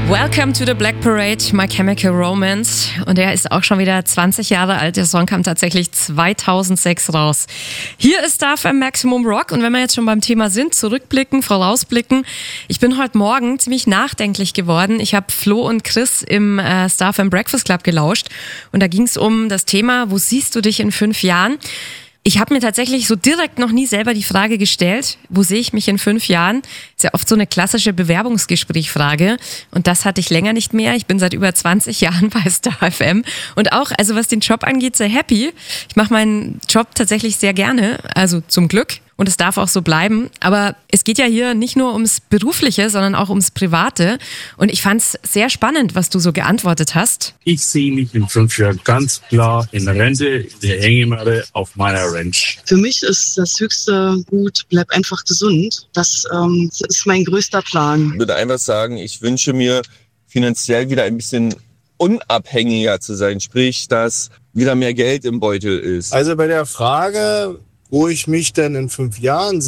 Welcome to the Black Parade, My Chemical Romance. Und er ist auch schon wieder 20 Jahre alt. Der Song kam tatsächlich 2006 raus. Hier ist Star FM Maximum Rock. Und wenn wir jetzt schon beim Thema sind, zurückblicken, vorausblicken. Ich bin heute Morgen ziemlich nachdenklich geworden. Ich habe Flo und Chris im Star FM Breakfast Club gelauscht. Und da ging es um das Thema, wo siehst du dich in 5 Jahren? Ich habe mir tatsächlich so direkt noch nie selber die Frage gestellt, wo sehe ich mich in 5 Jahren? Ist ja oft so eine klassische Bewerbungsgesprächfrage und das hatte ich länger nicht mehr. Ich bin seit über 20 Jahren bei Star FM und auch, also was den Job angeht, sehr happy. Ich mache meinen Job tatsächlich sehr gerne, also zum Glück. Und es darf auch so bleiben. Aber es geht ja hier nicht nur ums Berufliche, sondern auch ums Private. Und ich fand es sehr spannend, was du so geantwortet hast. Ich sehe mich in 5 Jahren ganz klar in Rente, in der Hängematte auf meiner Ranch. Für mich ist das höchste Gut, bleib einfach gesund. Das ist mein größter Plan. Ich würde einfach sagen, ich wünsche mir finanziell wieder ein bisschen unabhängiger zu sein. Sprich, dass wieder mehr Geld im Beutel ist. Also bei der Frage, wo ich mich denn in 5 Jahren sehe,